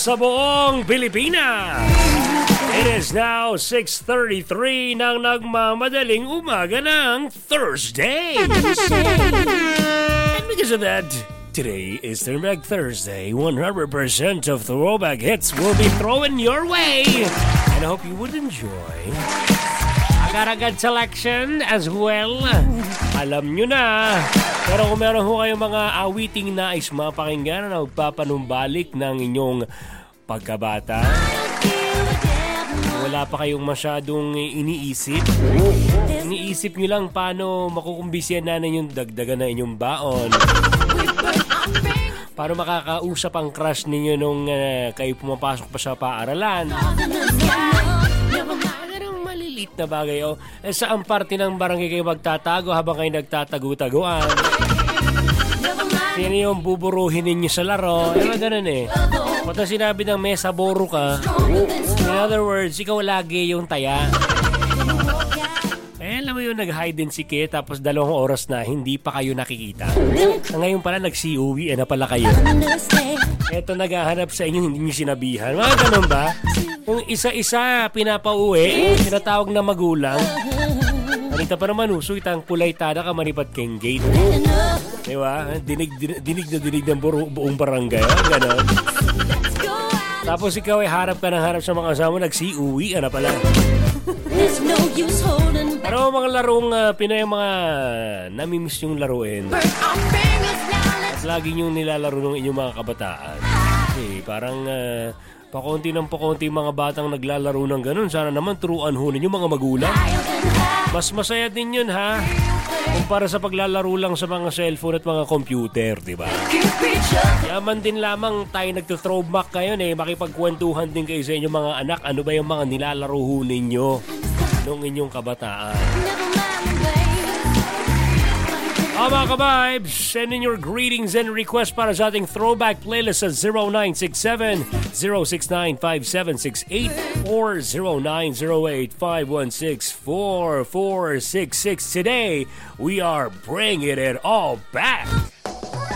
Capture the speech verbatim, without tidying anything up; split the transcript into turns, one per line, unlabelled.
sa buong Pilipinas. It is now six thirty-three ng nagmamadaling umaga ng Thursday. And because of that, today is Throwback Thursday. one hundred percent of throwback hits will be thrown your way. And I hope you would enjoy agad-agad selection as well. Alam nyo na. Pero kung meron ho kayong mga awiting nais mapakinggan na magpapanumbalik ng inyong pagkabata, wala pa kayong masyadong iniisip, iniisip nyo lang paano makukumbisyan na yung dagdagan na inyong baon, para makakausap ang crush ninyo nung uh, kayo pumapasok pa sa paaralan. Ganang malilit na bagay. Oh. Eh, saan parte ng barangay kayo magtatago habang kayo nagtatago-taguan? Sino yung buburuhin ninyo sa laro? Diba ganun eh. Kung sinabi ng mesa boro ka, in other words, ikaw lagi yung taya. Eh, alam mo yung nag-hide and seek eh, tapos dalawang oras na hindi pa kayo nakikita. Ngayon pala nag-C O V, eh na pala kayo. Eto naghahanap sa inyo, hindi nyo sinabihan. Mga ganun ba? Yung isa-isa pinapauwi, tinatawag na magulang. Anita pa naman uso, itang kulay tada ka manipat keng gate. Diba? Dinig, dinig, dinig na dinig ng buro, buong barangay. Ganon. Tapos ikaw ay harap ka ng harap sa mga kasama, nag-C O V, ano pala? Pero mga larong uh, Pinoy, mga namimiss yung laruin. At lagi yung nilalaro ng inyong mga kabataan. Eh, parang uh, pakunti ng pakunti mga batang naglalaro ng ganun. Sana naman turuan ho ninyo mga magulang. Mas masaya din yun ha, kumpara sa paglalaro lang sa mga cellphone at mga computer, di ba? Yaman din lamang tayo nagto-throwback kayo eh, makipagkwentuhan din kayo sa inyong mga anak. Ano ba yung mga nilalaro ho ninyo noong inyong kabataan? Ah, mga ka-vibes, send in your greetings and requests para sa ating throwback playlist sa zero nine six seven, zero six nine, five seven six eight or zero nine zero eight, five one six, four four six six. Today, we are bringing it all back.